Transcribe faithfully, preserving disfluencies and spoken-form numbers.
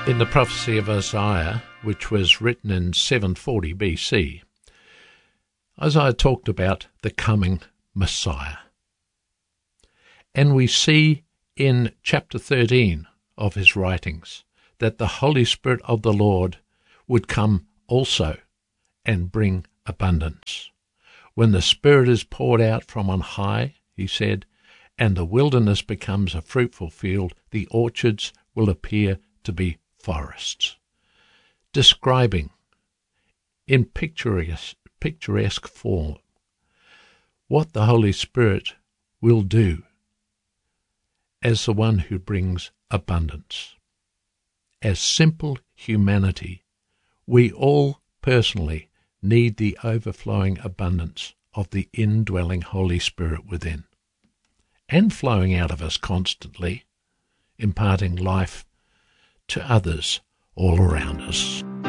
In the prophecy of Isaiah, which was written in seven forty B C, Isaiah talked about the coming Messiah. And we see in chapter thirteen of his writings that the Holy Spirit of the Lord would come also and bring abundance. When the Spirit is poured out from on high, he said, and the wilderness becomes a fruitful field, the orchards will appear to be forests. Describing in picturesque, picturesque form what the Holy Spirit will do as the one who brings abundance. As simple humanity, we all personally need the overflowing abundance of the indwelling Holy Spirit within, and flowing out of us constantly, imparting life to others all around us.